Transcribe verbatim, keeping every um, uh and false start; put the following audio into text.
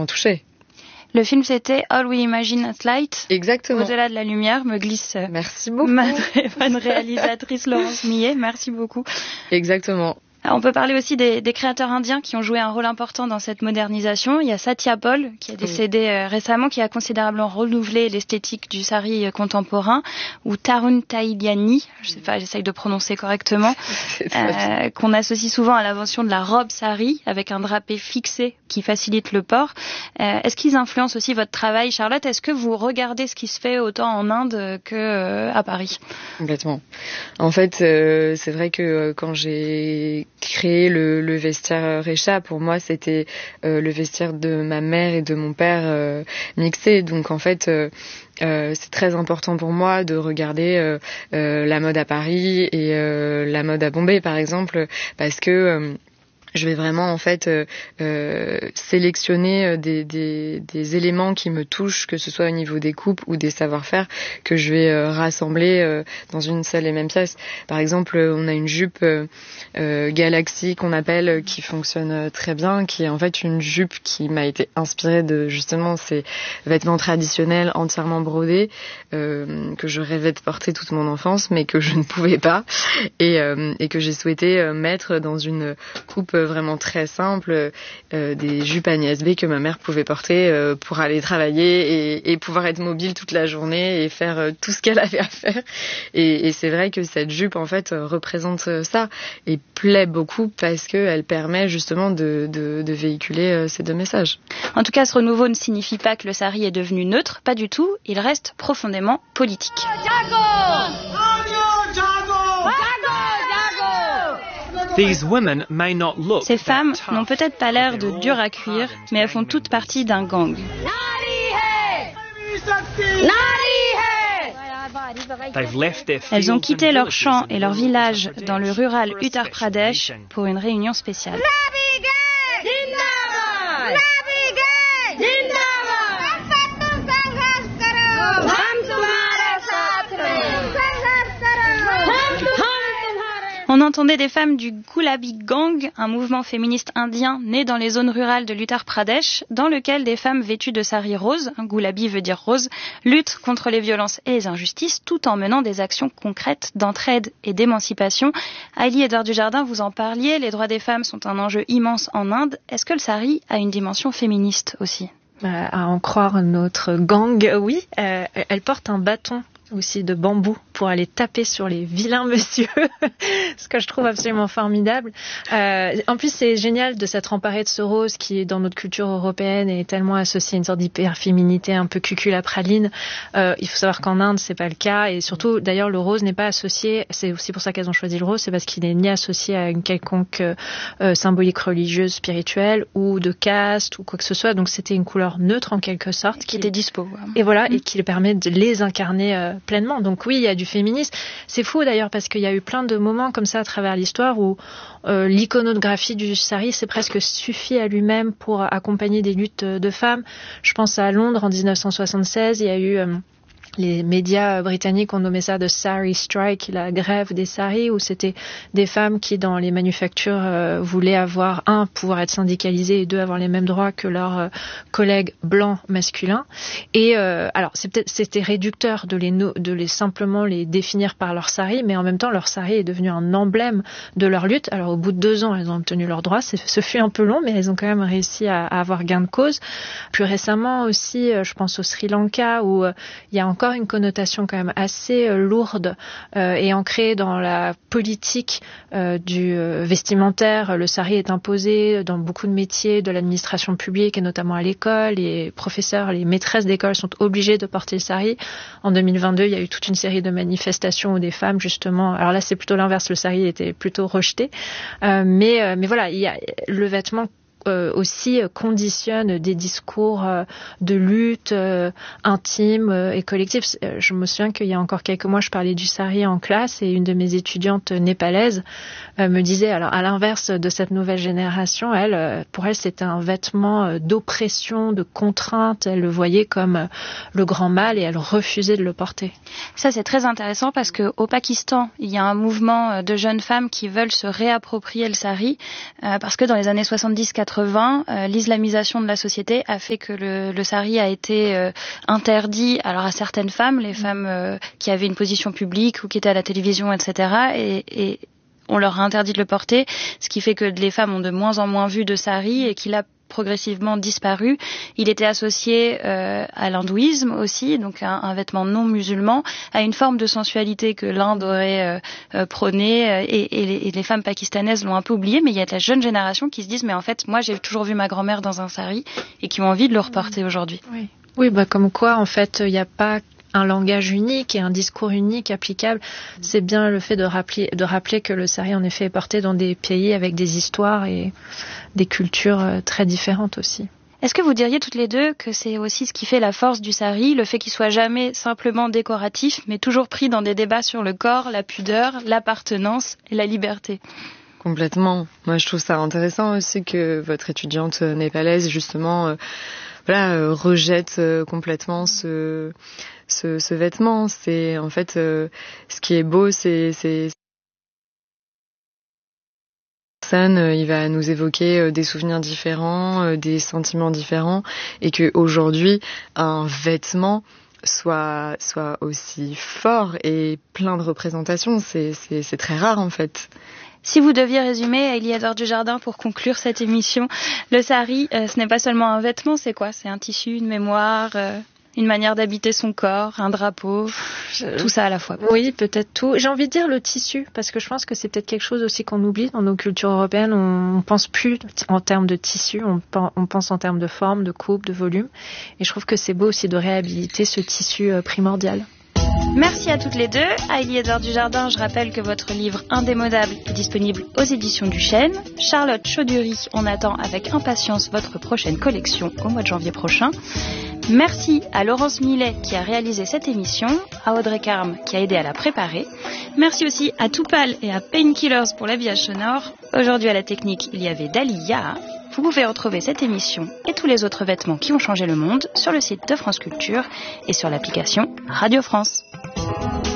vraiment touchée. Le film, c'était All We Imagine at Light. Exactement. Au-delà de la lumière, me glisse Merci beaucoup. ma très bonne réalisatrice Laurence Millet. Merci beaucoup. Exactement. On peut parler aussi des, des créateurs indiens qui ont joué un rôle important dans cette modernisation. Il y a Satya Paul, qui est décédé oui. euh, récemment, qui a considérablement renouvelé l'esthétique du sari contemporain, ou Tarun Tahiliani, je sais pas, j'essaye de prononcer correctement, euh, qu'on associe souvent à l'invention de la robe sari, avec un drapé fixé qui facilite le port. Euh, est-ce qu'ils influencent aussi votre travail, Charlotte? Est-ce que vous regardez ce qui se fait autant en Inde que euh, à Paris? Complètement. En fait, euh, c'est vrai que euh, quand j'ai créé le, le vestiaire Recha, pour moi c'était euh, le vestiaire de ma mère et de mon père euh, mixé. Donc en fait euh, euh, c'est très important pour moi de regarder euh, euh, la mode à Paris et euh, la mode à Bombay par exemple, parce que euh, je vais vraiment en fait euh, euh, sélectionner des, des, des éléments qui me touchent, que ce soit au niveau des coupes ou des savoir-faire, que je vais euh, rassembler euh, dans une seule et même pièce. Par exemple, on a une jupe euh, euh, Galaxy qu'on appelle, qui fonctionne très bien, qui est en fait une jupe qui m'a été inspirée de justement ces vêtements traditionnels entièrement brodés euh, que je rêvais de porter toute mon enfance, mais que je ne pouvais pas, et, euh, et que j'ai souhaité euh, mettre dans une coupe vraiment très simple, euh, des jupes Agnès B que ma mère pouvait porter euh, pour aller travailler et, et pouvoir être mobile toute la journée et faire euh, tout ce qu'elle avait à faire. Et, et c'est vrai que cette jupe en fait euh, représente ça et plaît beaucoup parce qu'elle permet justement de, de, de véhiculer euh, ces deux messages. En tout cas, ce renouveau ne signifie pas que le sari est devenu neutre, pas du tout, il reste profondément politique. Ces femmes n'ont peut-être pas l'air de dures à cuire, mais elles font toutes partie d'un gang. Elles ont quitté leur champ et leur village dans le rural Uttar Pradesh pour une réunion spéciale. On entendait des femmes du Gulabi Gang, un mouvement féministe indien né dans les zones rurales de l'Uttar Pradesh, dans lequel des femmes vêtues de sari rose, Gulabi veut dire rose, luttent contre les violences et les injustices, tout en menant des actions concrètes d'entraide et d'émancipation. Aïli Edouard Dujardin, vous en parliez, les droits des femmes sont un enjeu immense en Inde. Est-ce que le sari a une dimension féministe aussi ? Euh, à en croire notre gang, oui. Euh, elle porte un bâton aussi de bambou pour aller taper sur les vilains messieurs, ce que je trouve absolument formidable. Euh, en plus, c'est génial de s'être emparé de ce rose qui, dans notre culture européenne, est tellement associé à une sorte d'hyper-féminité un peu cucul-praline. Euh, il faut savoir qu'en Inde, c'est pas le cas, et surtout, d'ailleurs, le rose n'est pas associé, c'est aussi pour ça qu'elles ont choisi le rose, c'est parce qu'il n'est ni associé à une quelconque euh, symbolique religieuse, spirituelle, ou de caste, ou quoi que ce soit, donc c'était une couleur neutre en quelque sorte. Qui, qui était dispo. Et voilà, mmh. et qui permet de les incarner euh, pleinement. Donc oui, il y a du féminisme. C'est fou d'ailleurs parce qu'il y a eu plein de moments comme ça à travers l'histoire où euh, l'iconographie du sari s'est presque suffi à lui-même pour accompagner des luttes de femmes. Je pense à Londres en dix-neuf cent soixante-seize, il y a eu... Euh, les médias britanniques ont nommé ça the Sari Strike, la grève des saris, où c'était des femmes qui, dans les manufactures, euh, voulaient avoir, un, pouvoir être syndicalisées, et deux, avoir les mêmes droits que leurs euh, collègues blancs masculins. Et euh, alors, c'est peut-être, c'était réducteur de les, no- de les simplement les définir par leur sari, mais en même temps, leur sari est devenu un emblème de leur lutte. Alors, au bout de deux ans, elles ont obtenu leurs droits. C'est, ce fut un peu long, mais elles ont quand même réussi à, à avoir gain de cause. Plus récemment aussi, euh, je pense au Sri Lanka, où euh, il y a encore une connotation quand même assez euh, lourde euh, et ancrée dans la politique euh, du euh, vestimentaire. Le sari est imposé dans beaucoup de métiers de l'administration publique et notamment à l'école. Les professeurs, les maîtresses d'école sont obligées de porter le sari. En deux mille vingt-deux, il y a eu toute une série de manifestations où des femmes, justement, alors là c'est plutôt l'inverse, le sari était plutôt rejeté. Euh, mais, euh, mais voilà, il y a le vêtement Euh, aussi euh, conditionne des discours euh, de lutte euh, intime euh, et collective. Euh, je me souviens qu'il y a encore quelques mois, je parlais du sari en classe et une de mes étudiantes népalaises euh, me disait, alors à l'inverse de cette nouvelle génération, elle, euh, pour elle, c'était un vêtement euh, d'oppression, de contrainte. Elle le voyait comme euh, le grand mal et elle refusait de le porter. Ça, c'est très intéressant parce que au Pakistan, il y a un mouvement de jeunes femmes qui veulent se réapproprier le sari euh, parce que dans les années soixante-dix quatre-vingts, quatre-vingts, euh, l'islamisation de la société a fait que le, le sari a été euh, interdit alors à certaines femmes, les femmes euh, qui avaient une position publique ou qui étaient à la télévision, et cetera. Et, et on leur a interdit de le porter, ce qui fait que les femmes ont de moins en moins vu de sari et qu'il a progressivement disparu. Il était associé euh, à l'hindouisme aussi, donc un, un vêtement non musulman, à une forme de sensualité que l'Inde aurait euh, euh, prônée euh, et, et, les, et les femmes pakistanaises l'ont un peu oublié, mais il y a de la jeune génération qui se disent mais en fait moi j'ai toujours vu ma grand-mère dans un sari et qui ont envie de le reporter aujourd'hui. Oui, oui bah, comme quoi en fait il n'y a pas un langage unique et un discours unique applicable. C'est bien le fait de rappeler, de rappeler que le sari en effet est porté dans des pays avec des histoires et des cultures très différentes aussi. Est-ce que vous diriez toutes les deux que c'est aussi ce qui fait la force du sari, le fait qu'il soit jamais simplement décoratif, mais toujours pris dans des débats sur le corps, la pudeur, l'appartenance et la liberté? Complètement. Moi, je trouve ça intéressant aussi que votre étudiante népalaise, justement, euh, voilà, euh, rejette euh, complètement ce, ce, ce vêtement. C'est en fait euh, ce qui est beau, c'est, c'est il va nous évoquer des souvenirs différents, des sentiments différents, et que aujourd'hui un vêtement soit soit aussi fort et plein de représentations, c'est c'est c'est très rare en fait. Si vous deviez résumer, Eliézer Dujardin, pour conclure cette émission, le sari, euh, ce n'est pas seulement un vêtement, c'est quoi? C'est un tissu, une mémoire, euh, une manière d'habiter son corps, un drapeau, Je... tout ça à la fois. Oui, peut-être tout. J'ai envie de dire le tissu, parce que je pense que c'est peut-être quelque chose aussi qu'on oublie dans nos cultures européennes. On ne pense plus en termes de tissu, on, on pense en termes de forme, de coupe, de volume. Et je trouve que c'est beau aussi de réhabiliter ce tissu primordial. Merci à toutes les deux. À Eliézer Dujardin, je rappelle que votre livre Indémodable est disponible aux éditions du Chêne. Charlotte Chaudury, on attend avec impatience votre prochaine collection au mois de janvier prochain. Merci à Laurence Millet qui a réalisé cette émission, à Audrey Carme qui a aidé à la préparer. Merci aussi à Toupal et à Painkillers pour l'habillage sonore. Aujourd'hui à la technique, il y avait Dali Yaha. Vous pouvez retrouver cette émission et tous les autres vêtements qui ont changé le monde sur le site de France Culture et sur l'application Radio France.